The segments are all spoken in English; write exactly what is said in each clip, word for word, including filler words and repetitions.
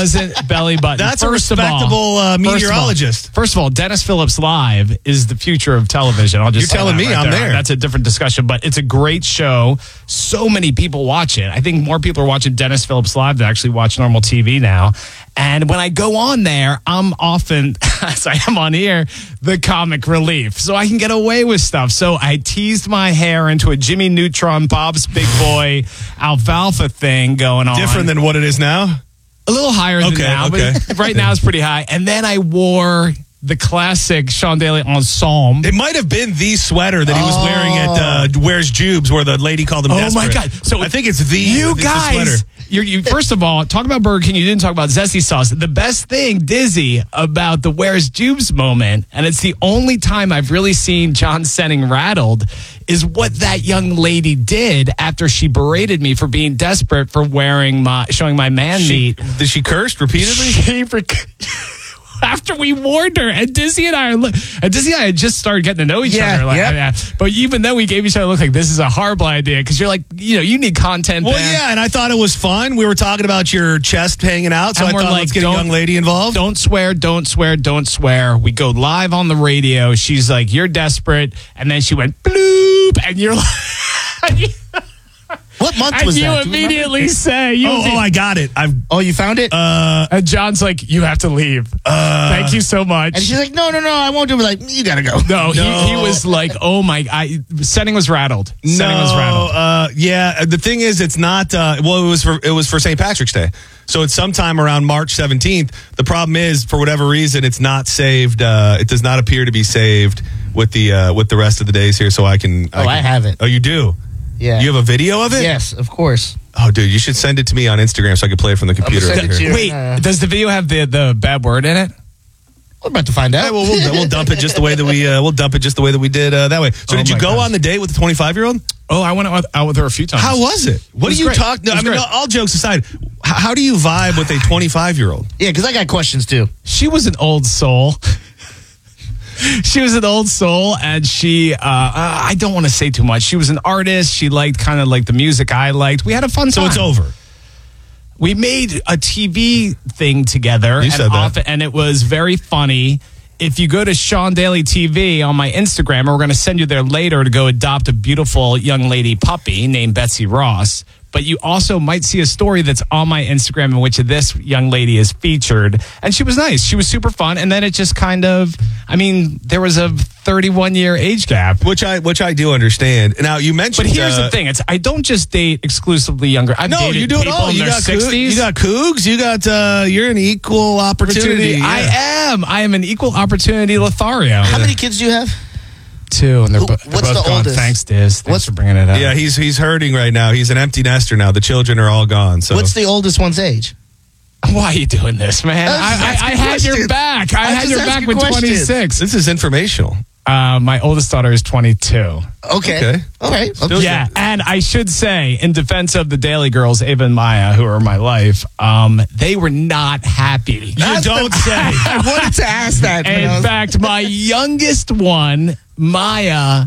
wasn't belly button. That's first a respectable of all, uh, first of all- meteorologist. First of all, Dennis Phillips Live is the future of television. I'll just You're say telling that me right I'm there. That's a different discussion, but it's a great show. So many people watch it. I think more people are watching Dennis Phillips Live than actually watch normal T V now. And when I go on there, I'm often, as I am on here, the comic relief. So I can get away with stuff. So I teased my hair into a Jimmy Neutron, Bob's Big Boy alfalfa thing going on. Different than what it is now? A little higher than Okay, now, okay. but right now it's pretty high. And then I wore the classic Sean Daly ensemble. It might have been the sweater that he was Oh. wearing at uh, Where's Jubes, where the lady called him Oh desperate. my God. So I think it's the You it's the guys, sweater. you're, you first of all, talk about Burger King. You didn't talk about zesty sauce. The best thing, Dizzy, about the Where's Jubes moment, and it's the only time I've really seen John Senning rattled, is what that young lady did after she berated me for being desperate for wearing my, showing my man She, meat. did she curse repeatedly? She rec- After we warned her, and Dizzy and I are, look, and Dizzy and I had just started getting to know each Yeah, other, like, yep. yeah. But even then, we gave each other a look like this is a horrible idea because you're like, you know, you need content. Well, then. yeah, and I thought it was fun. We were talking about your chest hanging out, so And I we're thought like, let's get a don't- young lady involved. Don't swear, don't swear, don't swear. We go live on the radio. She's like, you're desperate. And then she went bloop. And you're like, What month and was you that? Do you remember? immediately say, you Oh, oh, I got it. I've Oh, you found it? uh, and John's like, you have to leave. Thank you so much. and she's like, no, no, no, I won't do it. Like, you gotta go. no, He, No. he was like, oh my, I, Senning was rattled. Senning was no, rattled. uh, yeah. The thing is, it's not. Uh, well, it was for it was for Saint Patrick's Day, so it's sometime around March seventeenth. The problem is, for whatever reason, it's not saved. Uh, it does not appear to be saved with the uh, with the rest of the days here. So I can. Oh, I can- have it. Oh, you do. Yeah. You have a video of it? Yes, of course. Oh, dude, you should send it to me on Instagram so I can play it from the computer. send right it to here. you. Wait, uh, does the video have the, the bad word in it? We're about to find out. Yeah, well, we'll, we'll dump it just the way that we uh, we'll dump it just the way that we did uh, that way. So Oh did you my go gosh. on the date with the twenty-five year old? Oh, I went out with, out with her a few times. How was it? What was do you great. talk? No, It I was mean, great. all jokes aside, h- how do you vibe with a twenty-five year old? Yeah, because I got questions too. She was an old soul. She was an old soul, and she, uh, uh, I don't want to say too much. She was an artist. She liked kind of like the music I liked. We had a fun So time. it's over. We made a T V thing together, You and, said that. off- and it was very funny. If you go to Sean Daly T V on my Instagram, and we're going to send you there later to go adopt a beautiful young lady puppy named Betsy Ross. But you also might see a story that's on my Instagram in which this young lady is featured. And she was nice. She was super fun. And then it just kind of, I mean, there was a thirty-one year age gap. Which I which I do understand. Now you mentioned, But here's uh, the thing: it's I don't just date exclusively younger. I've No, dated you do it people all. in You their got coug- sixties. you got cougs. You got uh, you're an equal opportunity. I Yeah. am. I am an equal opportunity Lothario. How many kids do you have? Two, and they're, Who- bo- they're what's both the gone. oldest? Thanks, Diz. Thanks What's- for bringing it up. Yeah, he's he's hurting right now. He's an empty nester now. The children are all gone. So What's the oldest one's age? Why are you doing this, man? I was just I, I, I asking had your questions. back. I, I was had just your back asking with questions. twenty-six. this is informational. Uh, my oldest daughter is twenty-two. Okay. Okay. All right. Still- Okay. Yeah, and I should say, in defense of the Daily Girls, Ava and Maya, who are my life, um, they were not happy. You don't say. I wanted to ask that. but I In was- fact, my youngest one, Maya,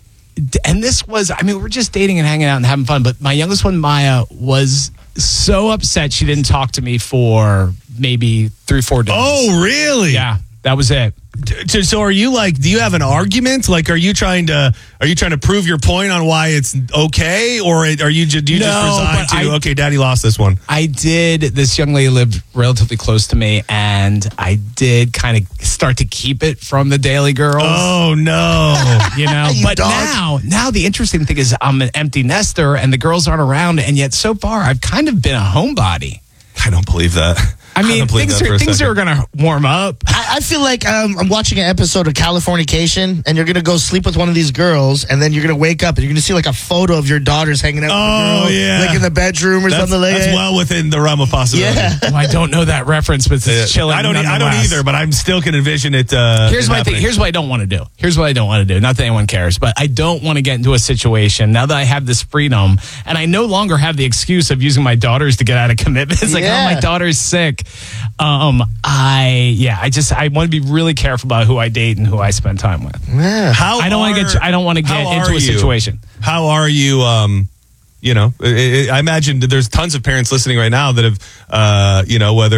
d- and this was, I mean, we're just dating and hanging out and having fun, but my youngest one, Maya, was so upset she didn't talk to me for maybe three, four days. Oh, really? Yeah, that was it. So, so are you like? Do you have an argument? Like, are you trying to? Are you trying to prove your point on why it's okay, or are you just? Do you just No, resign but to? I- okay, Daddy lost this one. I did. This young lady lived relatively close to me, and I did kind of start to keep it from the Daily Girls. Oh no! You know, You but dog. now, now the interesting thing is I'm an empty nester, and the girls aren't around, and yet so far I've kind of been a homebody. I don't believe that. I mean, don't believe things that for are a things second. are going to warm up. I, I feel like um, I'm watching an episode of Californication, and you're gonna go sleep with one of these girls, and then you're gonna wake up, and you're gonna see like a photo of your daughters hanging out. Oh, with the girl, yeah. like in the bedroom or That's, something like that's that. well within the realm of possibility. Yeah. Well, I don't know that reference, but it's Yeah. chilling. I don't. e- I don't nonetheless. either, but I'm still can envision it. Uh, Here's it my thing. happening. Here's what I don't want to do. Here's what I don't want to do. Not that anyone cares, but I don't want to get into a situation now that I have this freedom and I no longer have the excuse of using my daughters to get out of commitments. Like, Yeah. oh, my daughter's sick. Um, I yeah, I just I want to be really careful about who I date and who I spend time with. Yeah. How I don't want to are- get I don't want to how get are into a you? situation. How are you? Um, you know, I, I I imagine that there's tons of parents listening right now that have, uh, you know, whether